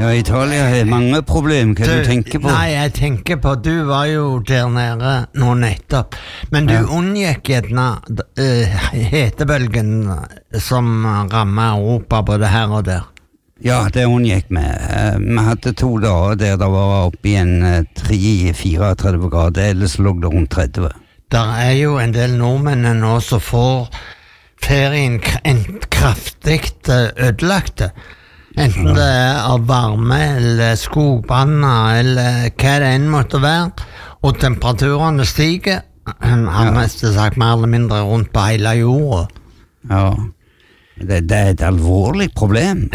Ja, Italia har mange problem. Hva du tenker på? Nei, jeg tenker på, du var jo der nede nå nettopp, men du unngikk gjerne hetebølgen som rammer Europa både her og der. Ja, det unngikk vi. Vi hadde 2 dager der det var oppe i en 3-34 grader, ellers lå det rundt 30. Der jo en del nordmenn nå som får ferien kraftigt ødelagte. Enten det av varme eller skogbranner eller hva det enn måtte være, og temperaturene stiger, har mest sagt mer eller mindre rundt på hele jorda. Ja, det et alvorlig problem.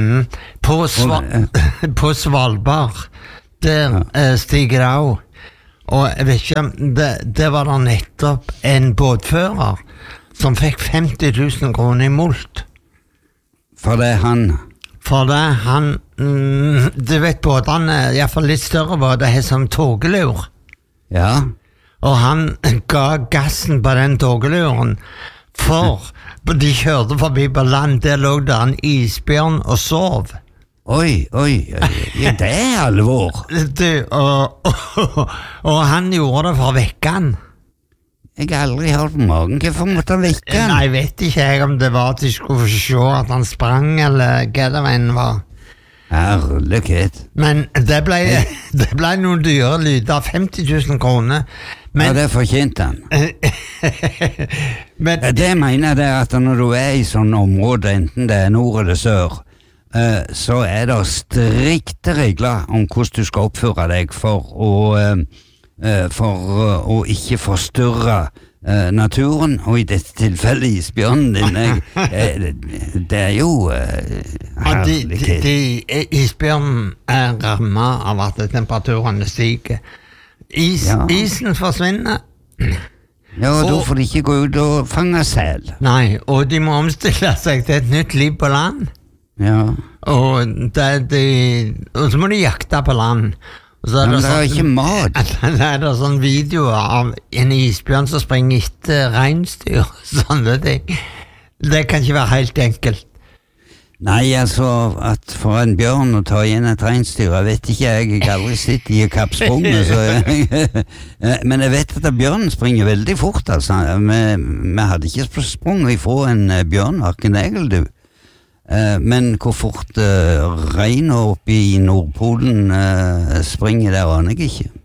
På Svalbard, der stiger det også. Og jeg vet ikke, det var da nettopp en båtfører som fikk 50 000 kroner i mulkt. For det For det du vet båtene, i hvert fall litt større båter, har som togelur. Ja. Og han ga gassen på den togeluren, for de kjørte forbi på land, der lå det en isbjørn og sov. Oi, ja, det alvor. Og han gjorde det for å vekke han. Jeg har aldri hørt magen. Hvorfor måtte han vekke han? Nei, jeg vet ikke jeg om det var at de skulle se at han sprang, eller hva det var. Herlighet. Men det ble noen dyre lyder, 50 000 kroner. Men, ja, det fortjente han. Men, det mener jeg at når du i sånne områder, enten det nord eller sør, så det strikte regler om hvordan du skal oppføre deg for å ikke forstyrre naturen, og i dette tilfellet isbjørnen din. Det jo herlighet. Isbjørnen rammet av at temperaturene stiger. Isen forsvinner. Ja, og da får de ikke gå ut og fange sel. Nei, og de må omstille seg til et nytt liv på land. Ja. Og så må de jakte på land. Men det ikke mat. Det sånn video av en isbjørn som springer etter reinsdyr. Sånne ting. Det kan ikke være helt enkelt. Nei, altså, at for en bjørn å ta igjen et reinsdyr, jeg vet ikke, jeg har aldri sett i kappsprunget, men jeg vet at bjørnen springer veldig fort, altså. Vi hadde ikke sprunget ifra en bjørn, hverken jeg eller du. Men hvor fort reiner oppe i Nordpolen springer, det aner jeg ikke.